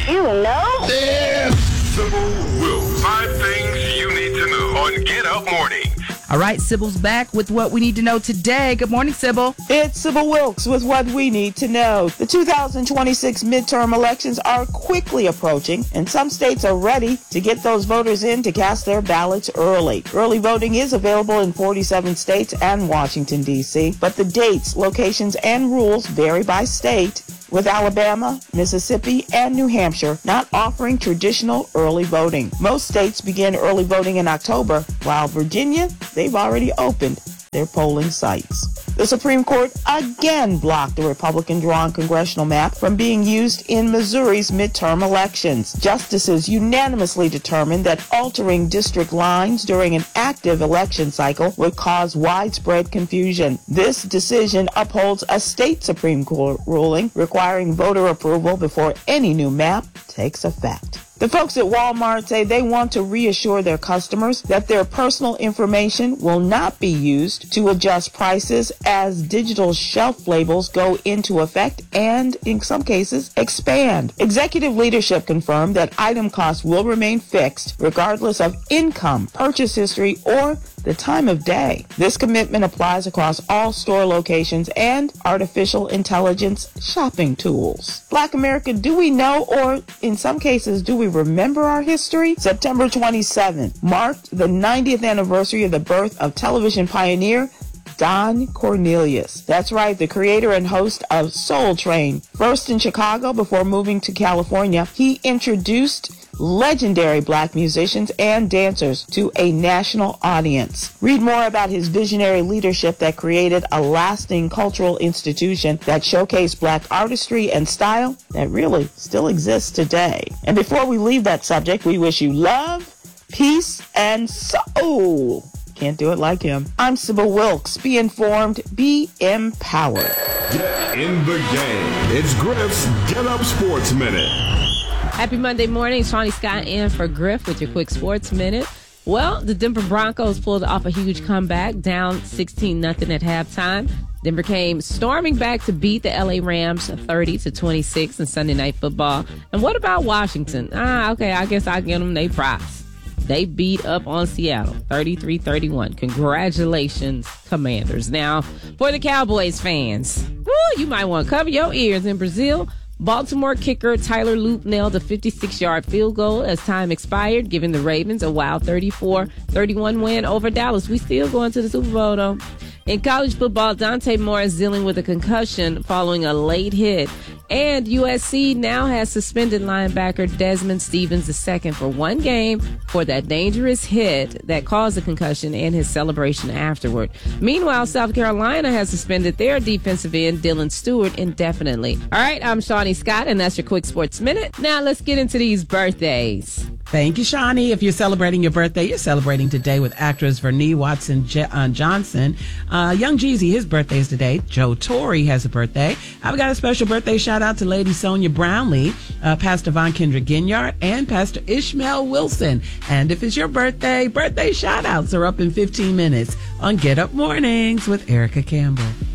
you know? Yeah. Sybil Wilkes. 5 things you need to know on Get Up Mornings. All right, Sybil's back with what we need to know today. Good morning, Sybil. It's Sybil Wilkes with what we need to know. The 2026 midterm elections are quickly approaching, and some states are ready to get those voters in to cast their ballots early. Early voting is available in 47 states and Washington, D.C., but the dates, locations, and rules vary by state, with Alabama, Mississippi, and New Hampshire not offering traditional early voting. Most states begin early voting in October, while Virginia, they've already opened their polling sites. The Supreme Court again blocked the Republican-drawn congressional map from being used in Missouri's midterm elections. Justices unanimously determined that altering district lines during an active election cycle would cause widespread confusion. This decision upholds a state Supreme Court ruling requiring voter approval before any new map takes effect. The folks at Walmart say they want to reassure their customers that their personal information will not be used to adjust prices as digital shelf labels go into effect and, in some cases, expand. Executive leadership confirmed that item costs will remain fixed regardless of income, purchase history, or the time of day. This commitment applies across all store locations and artificial intelligence shopping tools. Black America, do we know, or in some cases, do we remember our history? September 27th marked the 90th anniversary of the birth of television pioneer Don Cornelius. That's right, the creator and host of Soul Train. First in Chicago before moving to California, he introduced legendary black musicians and dancers to a national audience. Read more about his visionary leadership that created a lasting cultural institution that showcased black artistry and style that really still exists today. And before we leave that subject, we wish you love, peace, and soul. Can't do it like him. I'm Sybil Wilkes. Be informed, be empowered. Get in the game. It's Griff's Get Up Sports Minute. Happy Monday morning. Shawnee Scott in for Griff with your quick sports minute. Well, the Denver Broncos pulled off a huge comeback, down 16-0 at halftime. Denver came storming back to beat the LA Rams 30-26 in Sunday Night Football. And what about Washington? Okay, I guess I'll give them their props. They beat up on Seattle 33-31. Congratulations, Commanders. Now, for the Cowboys fans, you might want to cover your ears. In Brazil, Baltimore kicker Tyler Loop nailed a 56-yard field goal as time expired, giving the Ravens a wild 34-31 win over Dallas. We still going to the Super Bowl, though. In college football, Dante Moore is dealing with a concussion following a late hit. And USC now has suspended linebacker Desmond Stevens II for 1 game for that dangerous hit that caused the concussion and his celebration afterward. Meanwhile, South Carolina has suspended their defensive end Dylan Stewart indefinitely. All right, I'm Shawnee Scott, and that's your Quick Sports Minute. Now let's get into these birthdays. Thank you, Shawnee. If you're celebrating your birthday, you're celebrating today with actress Vernee Watson Johnson. Young Jeezy, his birthday is today. Joe Torre has a birthday. I've got a special birthday shout out to Lady Sonia Brownlee, Pastor Von Kendra Ginyard, and Pastor Ishmael Wilson. And if it's your birthday shout outs are up in 15 minutes on Get Up Mornings with Erica Campbell.